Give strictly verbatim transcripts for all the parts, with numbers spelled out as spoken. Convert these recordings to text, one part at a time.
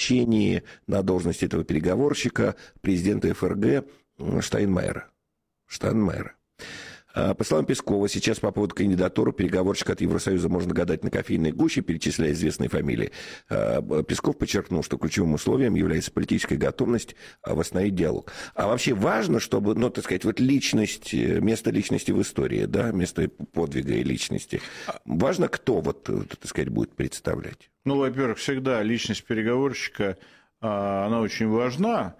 назначении на должность этого переговорщика президента эф эр гэ Штайнмайера. Штайнмайера. По словам Пескова, сейчас по поводу кандидатуры переговорщика от Евросоюза можно гадать на кофейной гуще, перечисляя известные фамилии. Песков подчеркнул, что ключевым условием является политическая готовность восстановить диалог. А вообще важно, чтобы, ну, так сказать, вот личность, место личности в истории, да, место подвига и личности. Важно, кто, вот, так сказать, будет представлять? Ну, во-первых, всегда личность переговорщика, она очень важна.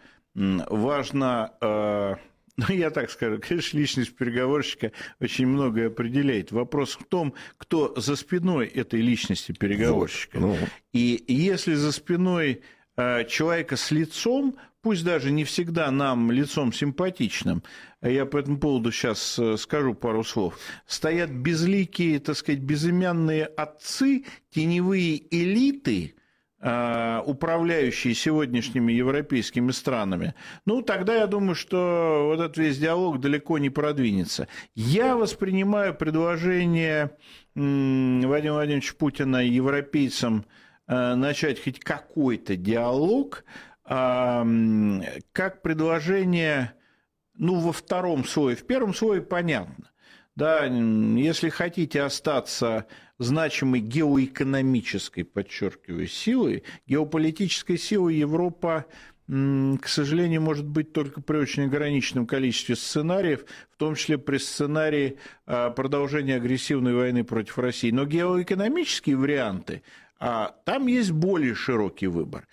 Важно... Ну, я так скажу, конечно, личность переговорщика очень многое определяет. Вопрос в том, кто за спиной этой личности переговорщика. Вот, ну. И если за спиной человека с лицом, пусть даже не всегда нам лицом симпатичным, я по этому поводу сейчас скажу пару слов, стоят безликие, так сказать, безымянные отцы, теневые элиты, управляющие сегодняшними европейскими странами, ну, тогда я думаю, что вот этот весь диалог далеко не продвинется. Я воспринимаю предложение Владимира Владимировича Путина европейцам начать хоть какой-то диалог как предложение, ну, во втором слое. В первом слое понятно. Да, если хотите остаться значимой геоэкономической, подчеркиваю, силой, геополитической силой Европа, к сожалению, может быть только при очень ограниченном количестве сценариев, в том числе при сценарии продолжения агрессивной войны против России. Но геоэкономические варианты, там есть более широкий выбор.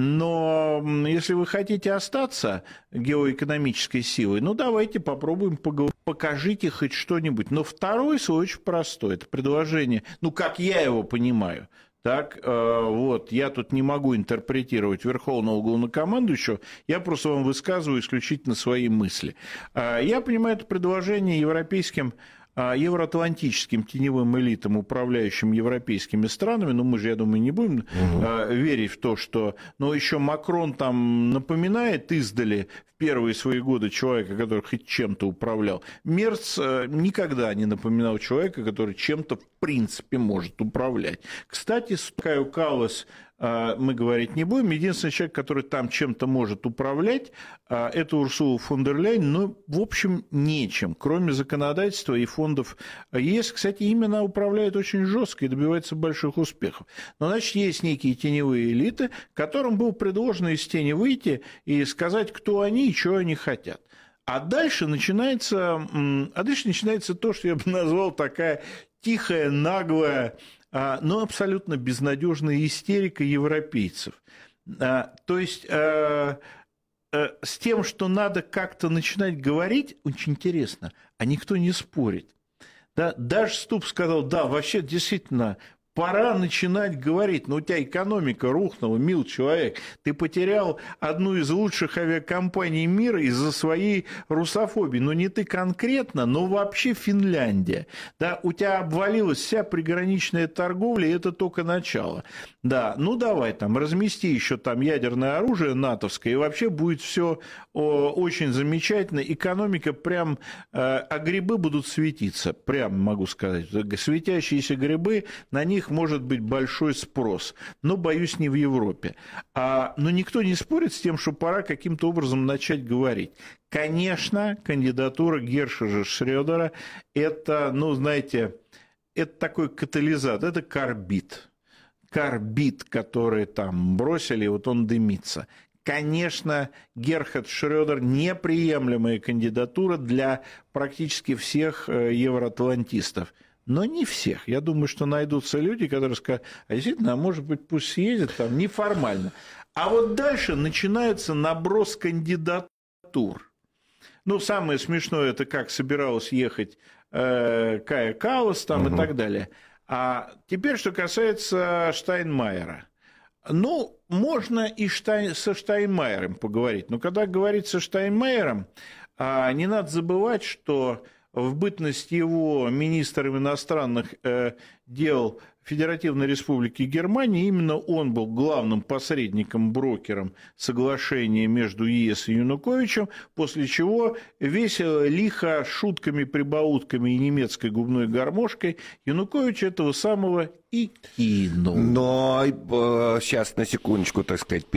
Но если вы хотите остаться геоэкономической силой, ну, давайте попробуем поговорить, покажите хоть что-нибудь. Но второй слой очень простой. Это предложение, ну, как я его понимаю, так, вот, я тут не могу интерпретировать Верховного Главнокомандующего, я просто вам высказываю исключительно свои мысли. Я понимаю это предложение европейским евроатлантическим теневым элитам, управляющим европейскими странами, ну, мы же, я думаю, не будем угу. верить в то, что... Но еще Макрон там напоминает издали в первые свои годы человека, который хоть чем-то управлял. Мерц никогда не напоминал человека, который чем-то в принципе может управлять. Кстати, с Каю Каллас мы говорить не будем. Единственный человек, который там чем-то может управлять, это Урсула фон дер Ляйен, но, в общем, нечем, кроме законодательства и фондов ЕС. Кстати, именно управляет очень жестко и добивается больших успехов. Но, значит, есть некие теневые элиты, которым было предложено из тени выйти и сказать, кто они и чего они хотят. А дальше начинается, а дальше начинается то, что я бы назвал такая тихая, наглая, но абсолютно безнадежная истерика европейцев. То есть с тем, что надо как-то начинать говорить, очень интересно, а никто не спорит. Да, даже Ступ сказал, да, вообще действительно, пора начинать говорить, но у тебя экономика рухнула, мил человек, ты потерял одну из лучших авиакомпаний мира из-за своей русофобии, но не ты конкретно, но вообще Финляндия, да, у тебя обвалилась вся приграничная торговля, и это только начало, да, ну давай там, размести еще там ядерное оружие натовское, и вообще будет все очень замечательно, экономика прям, а грибы будут светиться, прям могу сказать, светящиеся грибы, на них может быть большой спрос, но, боюсь, не в Европе. А, но никто не спорит с тем, что пора каким-то образом начать говорить. Конечно, кандидатура Герхарда Шрёдера – это, ну, знаете, это такой катализатор, это карбид. Карбид, который там бросили, вот он дымится. Конечно, Герхард Шрёдер – неприемлемая кандидатура для практически всех евроатлантистов. Но не всех. Я думаю, что найдутся люди, которые скажут, а действительно, а может быть, пусть съездит там неформально. А вот дальше начинается наброс кандидатур. Ну, самое смешное, это как собиралась ехать э, Кая Каллас там угу. и так далее. А теперь, что касается Штайнмайера. Ну, можно и Штайн, со Штайнмайером поговорить. Но когда говорить со Штайнмайером, а, не надо забывать, что в бытность его министром иностранных дел Федеративной Республики Германии именно он был главным посредником, брокером соглашения между ЕС и Януковичем, после чего весело, лихо, шутками, прибаутками и немецкой губной гармошкой Янукович этого самого и кинул. Но сейчас, на секундочку, так сказать,